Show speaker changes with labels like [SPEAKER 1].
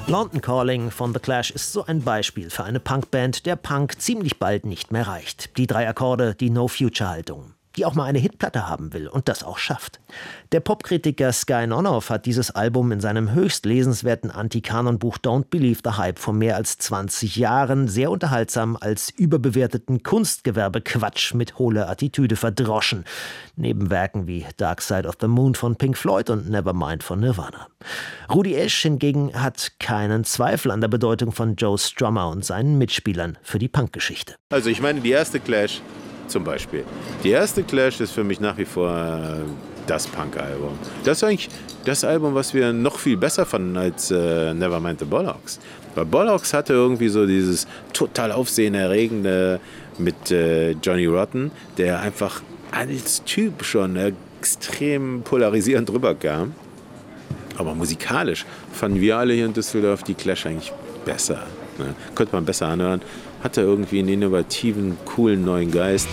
[SPEAKER 1] London Calling von The Clash ist so ein Beispiel für eine Punkband, der Punk ziemlich bald nicht mehr reicht. Die 3 Akkorde, die No-Future-Haltung. Die auch mal eine Hitplatte haben will und das auch schafft. Der Popkritiker Sky Nonoff hat dieses Album in seinem höchst lesenswerten Anti-Kanon-Buch Don't Believe the Hype vor mehr als 20 Jahren sehr unterhaltsam als überbewerteten Kunstgewerbe-Quatsch mit hohler Attitüde verdroschen. Neben Werken wie Dark Side of the Moon von Pink Floyd und Nevermind von Nirvana. Rudi Esch hingegen hat keinen Zweifel an der Bedeutung von Joe Strummer und seinen Mitspielern für die Punkgeschichte.
[SPEAKER 2] Also ich meine, die erste Clash zum Beispiel. Die erste Clash ist für mich nach wie vor das Punk-Album. Das ist eigentlich das Album, was wir noch viel besser fanden als Nevermind the Bollocks. Weil Bollocks hatte irgendwie so dieses total aufsehenerregende mit Johnny Rotten, der einfach als Typ schon extrem polarisierend rüberkam. Aber musikalisch fanden wir alle hier in Düsseldorf die Clash eigentlich besser. Ne? Konnte man besser anhören. Hatte irgendwie einen innovativen, coolen neuen Geist.